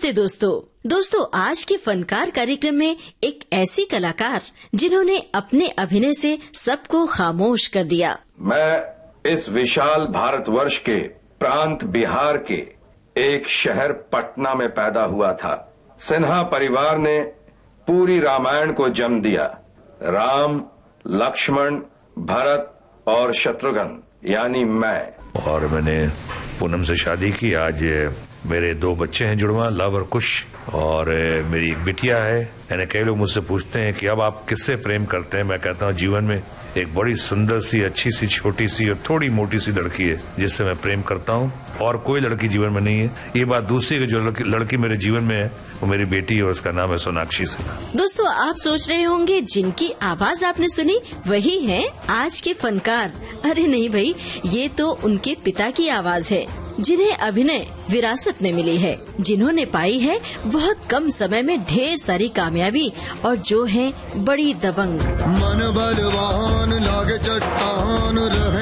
नमस्ते दोस्तों, आज के फनकार कार्यक्रम में एक ऐसी कलाकार जिन्होंने अपने अभिनय से सबको खामोश कर दिया। मैं इस विशाल भारतवर्ष के प्रांत बिहार के एक शहर पटना में पैदा हुआ था। सिन्हा परिवार ने पूरी रामायण को जन्म दिया। राम, लक्ष्मण, भरत और शत्रुघ्न यानी मैं। और मैंने पूनम से शादी की। आज मेरे 2 बच्चे हैं जुड़वा, लव और कुश, और मेरी एक बिटिया है। यानी कई लोग मुझसे पूछते हैं कि अब आप किससे प्रेम करते हैं। मैं कहता हूँ जीवन में एक बड़ी सुंदर सी, अच्छी सी, छोटी सी और थोड़ी मोटी सी लड़की है जिससे मैं प्रेम करता हूँ, और कोई लड़की जीवन में नहीं है। ये बात दूसरी की जो लड़की मेरे जीवन में है वो मेरी बेटी है और उसका नाम है सोनाक्षी सिन्हा। दोस्तों, आप सोच रहे होंगे जिनकी आवाज आपने सुनी वही है आज के फनकार। अरे नहीं भाई, ये तो उनके पिता की आवाज है जिन्हें अभिनय विरासत में मिली है, जिन्होंने पाई है बहुत कम समय में ढेर सारी कामयाबी और जो है बड़ी दबंग। मन बलवान लागे चट्टान रह